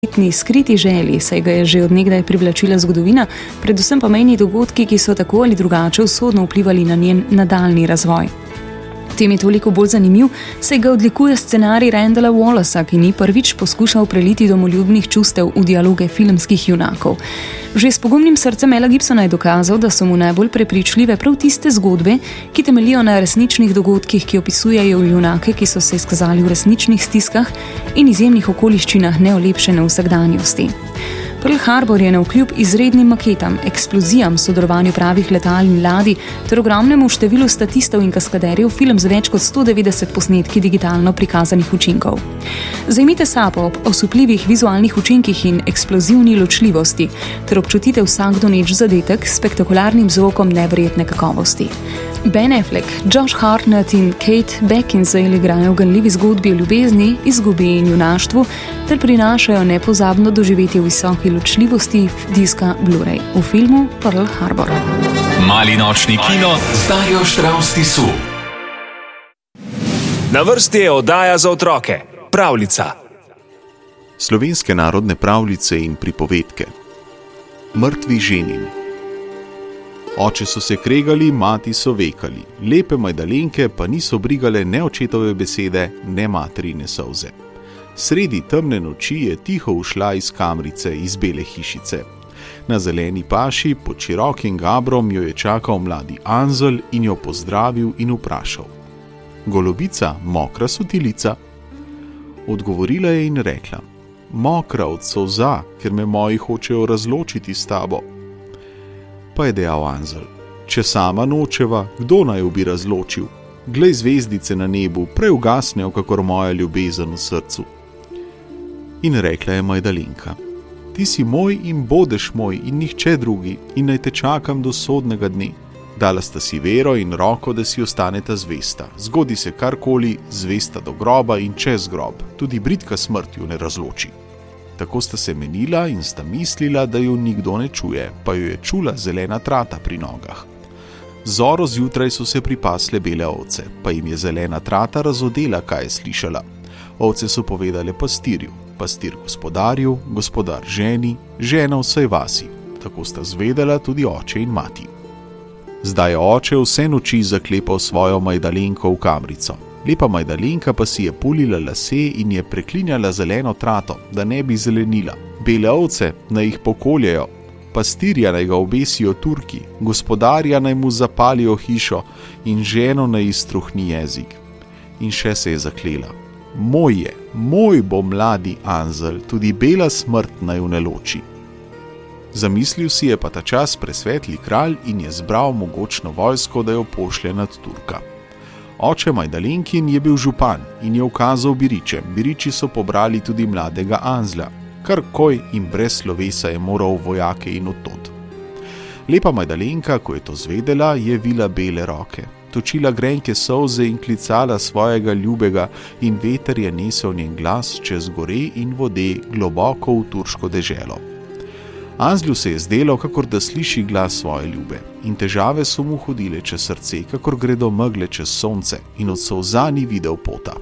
skriti želji, saj ga je že od nekdaj privlačila zgodovina, predvsem pa mejni dogodki, ki so tako ali drugače usodno vplivali na njen nadaljnji razvoj. Tem je toliko bolj zanimiv, saj ga odlikuje scenarij Randalla Wallacea, ki ni prvič poskušal preliti domoljubnih čustev v dialoge filmskih junakov. Že s pogumnim srcem Mela Gibsona je dokazal, da so mu najbolj prepričljive prav tiste zgodbe, ki temeljijo na resničnih dogodkih, ki opisujejo junake, ki so se izkazali v resničnih stiskah in izjemnih okoliščinah neolepšene vsakdanjosti. Pearl Harbor je navkljub izrednim maketam, eksplozijam, sodelovanju pravih letal in ladij ter ogromnemu številu statistov in kaskaderjev film z več kot 190 posnetki digitalno prikazanih učinkov. Zajmite sapo ob osupljivih vizualnih učinkih in eksplozivni ločljivosti ter občutite vsak doneč zadetek s spektakularnim zvokom neverjetne kakovosti. Ben Affleck, Josh Hartnett in Kate Beckinsale igrajo v ganljivi zgodbi o ljubezni, izgubi in junaštvu ter prinašajo nepozabno doživetje v visoki ločljivosti diska Blu-ray v filmu Pearl Harbor. Mali nočni kino z Darjo Štravs Tisu. Na vrsti je oddaja za otroke, pravljica. Slovenske narodne pravljice in pripovedke. Mrtvi ženin. Oče so se kregali, mati so vekali, lepe majdalenke pa niso brigale ne očetove besede, ne materine solze. Sredi temne noči je tiho ušla iz kamrice, iz bele hišice. Na zeleni paši pod širokim gabrom jo je čakal mladi Anzel in jo pozdravil in vprašal: "Golobica, mokra sotilica?" Odgovorila je in rekla: "Mokra od solza, ker me moji hočejo razločiti s tabo." Pa je dejal Anzel: "Če sama nočeva, kdo naj jo bi razločil? Glej zvezdice na nebu, prej ugasnejo, kakor moja ljubezen v srcu." In rekla je majdalenka: "Ti si moj in bodeš moj in nihče drugi in naj te čakam do sodnega dne. Dala sta si vero in roko, da si ostaneta zvesta. Zgodi se karkoli, zvesta do groba in čez grob, tudi bridka smrt ju ne razloči." Tako sta se menila in sta mislila, da ju nikdo ne čuje, pa jo je čula zelena trata pri nogah. Zoro zjutraj so se pripasle bele ovce, pa jim je zelena trata razodela, kaj je slišala. Ovce so povedale pastirju, pastir gospodarju, gospodar ženi, žena vsej vasi. Tako sta zvedela tudi oče in mati. Zdaj je oče vse noči zaklepal svojo majdalenko v kamrico. Lepa majdalenka pa si je pulila lase in je preklinjala zeleno trato, da ne bi zelenila. Bele ovce naj jih pokoljejo, pastirja naj ga obesijo Turki, gospodarja naj mu zapalijo hišo in ženo naj iztruhni jezik. In še se je zaklela: moj bo mladi Anzel, tudi bela smrt naj ne loči." Zamislil si je pa ta čas presvetli kralj in je zbral mogočno vojsko, da jo pošlje nad Turka. Oče majdalenkin je bil župan in je ukazal biričem. Biriči so pobrali tudi mladega Anzla. Kar koj in brez slovesa je moral vojake in odtod. Lepa majdalenka, ko je to zvedela, je vila bele roke, točila grenke solze in klicala svojega ljubega in veter je nesel njen glas čez gore in vode globoko v turško deželo. Anzlju se je zdelo, kakor da sliši glas svoje ljube, in težave so mu hodile čez srce, kakor gredo megle čez sonce, in od solza ni videl pota.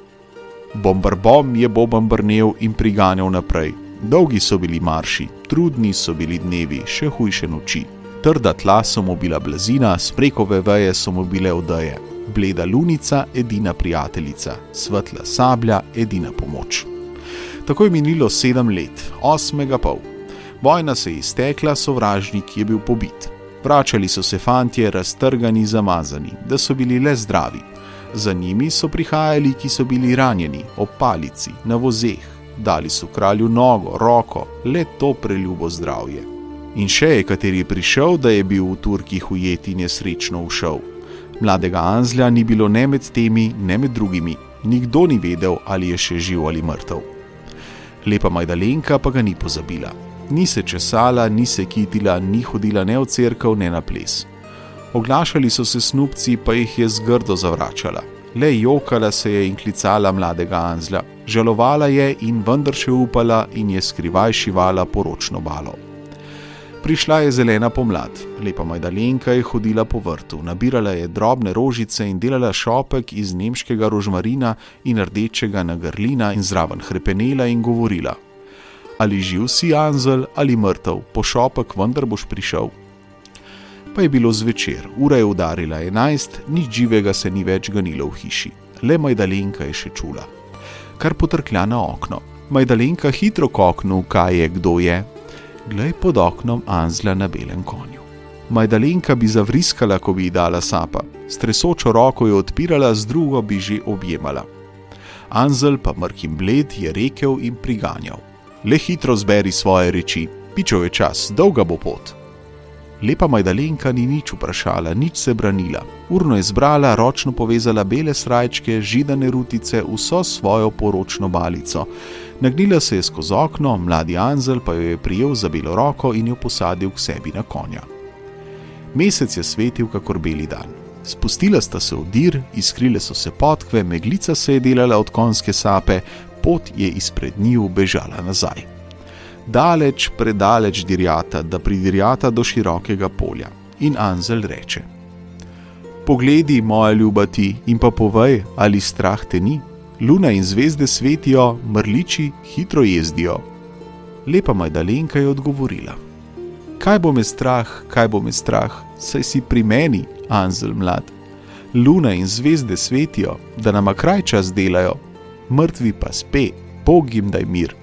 Bombarbom je boban brnel in priganjal naprej. Dolgi so bili marši, trudni so bili dnevi, še hujše noči. Trda tla so mu bila blazina, smrekove veje so mu bile odeje. Bleda lunica, edina prijateljica, svetla sablja, edina pomoč. Tako je minilo 7 let, 8,5. Vojna se je iztekla, sovražnik je bil pobit. Vračali so se fantje, raztrgani, zamazani, da so bili le zdravi. Za njimi so prihajali, ki so bili ranjeni, ob palici, na vozeh. Dali so kralju nogo, roko, le to preljubo zdravje. In še je kateri prišel, da je bil v Turkih ujet in je srečno ušel. Mladega Anzlja ni bilo ne med temi, ne med drugimi. Nikdo ni vedel, ali je še živ ali mrtev. Lepa majdalenka pa ga ni pozabila. Ni se česala, ni se kitila, ni hodila ne v cerkev, ne na ples. Oglašali so se snupci, pa jih je zgrdo zavračala. Le jokala se je in klicala mladega Anzla. Žalovala je in vendar še upala in je skrivaj šivala poročno balo. Prišla je zelena pomlad. Lepa majdalenka je hodila po vrtu, nabirala je drobne rožice in delala šopek iz nemškega rožmarina in rdečega nagrlina in zraven hrepenela in govorila: ali živ si, Anzel, ali mrtev, po šopek vendar boš prišel. Pa je bilo zvečer, ura je udarila 11, nič živega se ni več ganilo v hiši. Le Majdalenka je še čula. Kar potrklja na okno. Majdalenka hitro k oknu, kaj je, kdo je. Glej pod oknom Anzla na belem konju. Majdalenka bi zavriskala, ko bi ji dala sapa. S tresočo roko jo odpirala, z drugo bi že objemala. Anzel pa mrk in bled je rekel in priganjal. Le hitro zberi svoje reči, pičov je čas, dolga bo pot. Lepa Majdalenka ni nič vprašala, nič se branila. Urno je zbrala, ročno povezala bele srajčke, židane rutice, vso svojo poročno balico. Nagnila se je skozi okno, mladi Anzel pa jo je prijel za belo roko in jo posadil k sebi na konja. Mesec je svetil kakor beli dan. Spustila sta se v dir, iskrile so se podkve, meglica se je delala od konjske sape, pot je izpred njiju bežala nazaj. Daleč, predaleč dirjata, da pridirjata do širokega polja. In Anzel reče: Pogledi, moja ljuba ti, in pa povej, ali strah te ni? Luna in zvezde svetijo, mrliči hitro jezdijo. Lepa Majdalenka je odgovorila: Kaj bo me strah, saj si pri meni, Anzel mlad. Luna in zvezde svetijo, da nama kraj čas delajo, mrtvi pa spe, Bog jim daj mir.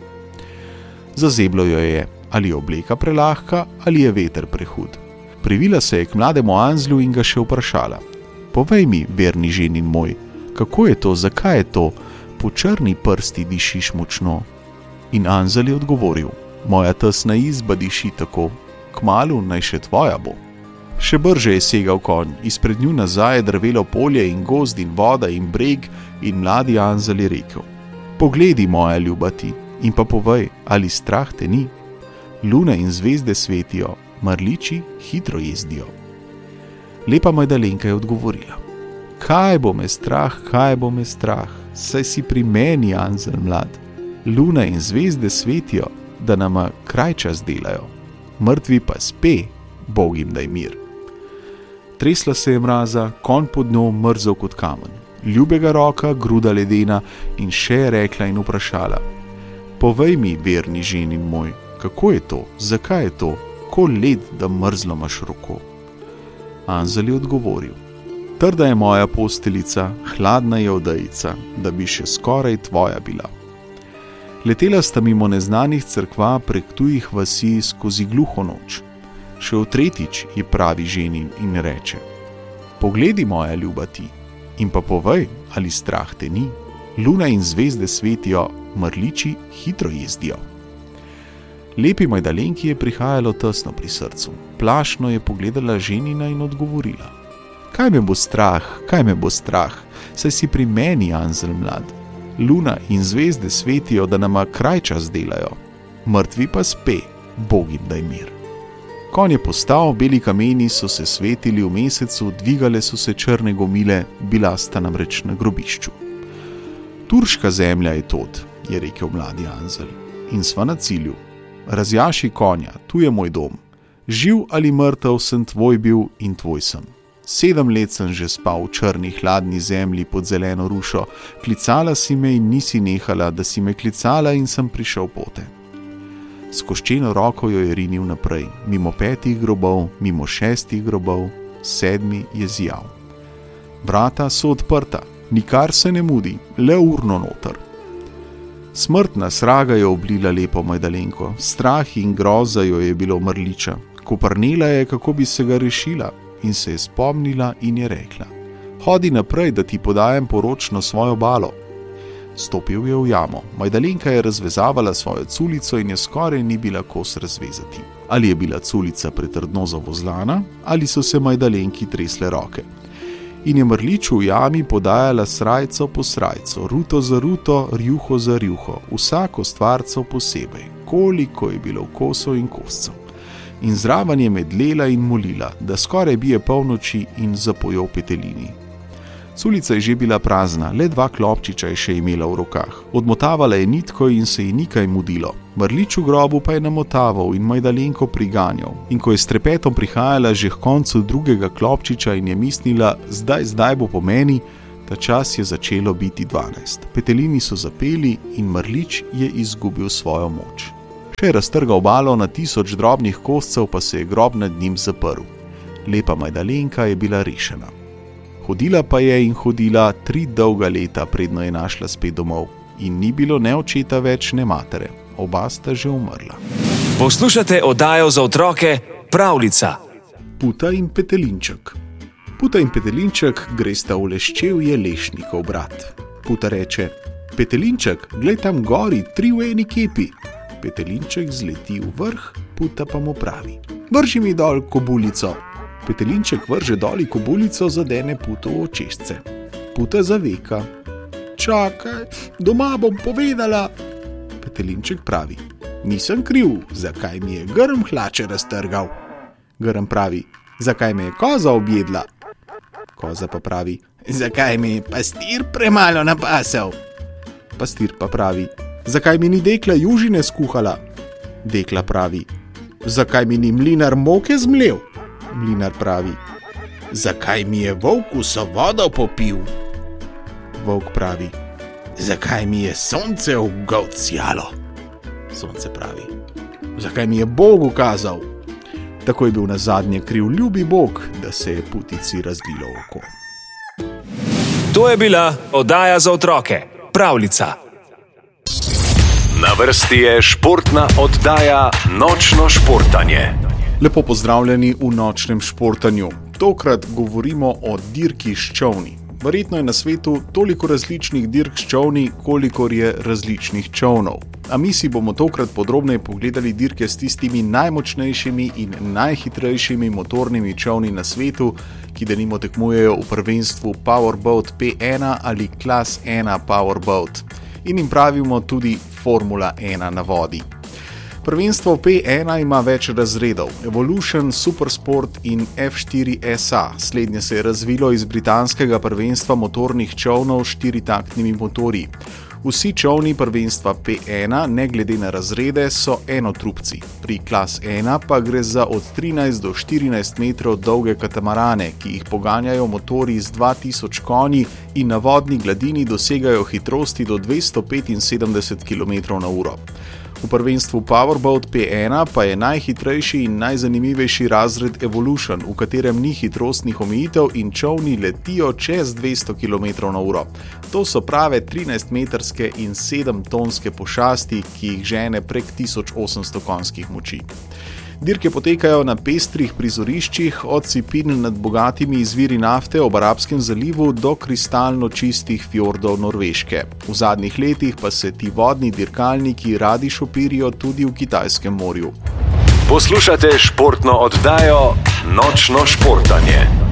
Zazeblo jo je, ali je obleka prelahka, ali je veter prehud. Privila se je k mlademu Anzlu in ga še vprašala: Povej mi, verni ženin moj, kako je to, zakaj je to, po črni prsti dišiš močno? In Anzel je odgovoril: Moja tesna izba diši tako, kmalu naj še tvoja bo. Še brže je segal konj, izpred nju nazaj je drvelo polje in gozd in voda in breg, in mladi Anzel je rekel: Pogledi, moja ljuba ti, in pa povej, ali strah te ni? Luna in zvezde svetijo, mrliči hitro jezdijo. Lepa Majdalenka je odgovorila: Kaj bo me strah, saj si pri meni, Anzel mlad. Luna in zvezde svetijo, da nama kraj čas delajo, mrtvi pa spe, Bog jim daj mir. Tresla se je mraza, konj pod njo mrzel kot kamen, ljubega roka, gruda ledena, in še je rekla in vprašala: Povej mi, verni ženin moj, kako je to, zakaj je to, ko led, da mrzlo imaš roko? Anzel je odgovoril: Trda je moja posteljica, hladna je odejica, da bi še skoraj tvoja bila. Letela sta mimo neznanih cerkva prek tujih vasi skozi gluho noč. Še v tretjič je pravi ženin in reče: Pogledi, moja ljuba ti, in pa povej, ali strah te ni? Luna in zvezde svetijo, mrliči hitro jezdijo. Lepi Majdalenki je prihajalo tesno pri srcu. Plašno je pogledala ženina in odgovorila: Kaj me bo strah, saj si pri meni, Anzel mlad. Luna in zvezde svetijo, da nama kraj čas delajo, mrtvi pa spe, Bog jim daj mir. Konj je postal, beli kameni so se svetili v mesecu, dvigale so se črne gomile, bila sta namreč na grobišču. Turška zemlja je tod, je rekel mladi Anzel, in sva na cilju. Razjaši konja, tu je moj dom. Živ ali mrtev sem tvoj bil in tvoj sem. 7 let sem že spal v črni, hladni zemlji pod zeleno rušo. Klicala si me in nisi nehala, da si me klicala in sem prišel pote. S koščeno roko jo je rinil naprej, mimo 5 grobov, mimo 6 grobov, 7 je zijal. Vrata so odprta, nikar se ne mudi, le urno noter. Smrtna sraga je oblila lepo Majdalenko, strah in groza jo je bilo mrliča. Koprnela je, kako bi se ga rešila, in se je spomnila in je rekla: Hodi naprej, da ti podajem poročno svojo balo. Stopil je v jamo. Majdalenka je razvezavala svojo culico in je skoraj ni bila kos razvezati. Ali je bila culica pretrdno zavozlana, ali so se Majdalenki tresle roke. In je mrliču v jami podajala srajco po srajco, ruto za ruto, rjuho za rjuho, vsako stvarco posebej, koliko je bilo kosov in koscev. In zraven je medlela in molila, da skoraj bije polnoči in zapojo v petelini. Culica je že bila prazna, le 2 klobčiča je še imela v rokah. Odmotavala je nitko in se ji nikaj mudilo. Mrlič v grobu pa je namotaval in Majdalenko priganjal. In ko je s trepetom prihajala že k koncu 2. klobčiča in je mislila, zdaj bo po meni, ta čas je začelo biti 12. Petelini so zapeli in mrlič je izgubil svojo moč. Če je raztrgal obalo na 1000 drobnih koscev, pa se je grob nad njim zaprl. Lepa Majdalenka je bila rešena. Hodila pa je in hodila 3 dolga leta, predno je našla spet domov. In ni bilo ne očeta več, ne matere. Oba sta že umrla. Poslušate oddajo za otroke Pravljica. Puta in petelinček. Puta in petelinček gresta v leščevje lešnikov brat. Puta reče: Petelinček, glej tam gori, 3 v eni kepi. Petelinček zleti v vrh, Puta pa mu pravi: Vrži mi dol kobulico. Petelinček vrže dol kobulico, zadene Puto v očesce. Puta zaveka: Čakaj, doma bom povedala. Petelinček pravi: Nisem kriv, zakaj mi je grm hlače raztrgal. Grm pravi: Zakaj me je koza objedla? Koza pa pravi: Zakaj me je pastir premalo napasal? Pastir pa pravi: Zakaj mi ni dekla južine skuhala? Dekla pravi: Zakaj mi ni mlinar moke zmlel? Mlinar pravi: Zakaj mi je volk vso vodo popil? Volk pravi: Zakaj mi je sonce v golt sjalo? Sonce pravi: Zakaj mi je Bog ukazal? Tako je bil nazadnje kriv ljubi Bog, da se je Putici razvilo oko. To je bila oddaja za otroke Pravljica. Na vrsti je športna oddaja Nočno športanje. Lepo pozdravljeni v Nočnem športanju. Tokrat govorimo o dirki s čolni. Verjetno je na svetu toliko različnih dirk s čolni, kolikor je različnih čolnov. A mi si bomo tokrat podrobneje pogledali dirke s tistimi najmočnejšimi in najhitrejšimi motornimi čolni na svetu, ki denimo tekmujejo v prvenstvu Powerboat P1 ali Class 1 Powerboat. In jim pravimo tudi Formula 1 na vodi. Prvenstvo P1 ima več razredov: Evolution, Supersport in F4 SA. Slednje se je razvilo iz britanskega prvenstva motornih čolnov s 4-taktnimi motorji. Vsi čolni prvenstva P1, ne glede na razrede, so enotrupci. Pri Class 1 pa gre za od 13 do 14 metrov dolge katamarane, ki jih poganjajo motorji z 2000 konji in na vodni gladini dosegajo hitrosti do 275 km/h. V prvenstvu Powerboat P1 pa je najhitrejši in najzanimivejši razred Evolution, v katerem ni hitrostnih omejitev in čolni letijo čez 200 km/h. To so prave 13-metrske in 7-tonske pošasti, ki jih žene prek 1800 konjskih moči. Dirke potekajo na pestrih prizoriščih, od sipin nad bogatimi izviri nafte ob Arabskem zalivu do kristalno čistih fjordov Norveške. V zadnjih letih pa se ti vodni dirkalniki radi šopirijo tudi v Kitajskem morju. Poslušate športno oddajo Nočno športanje.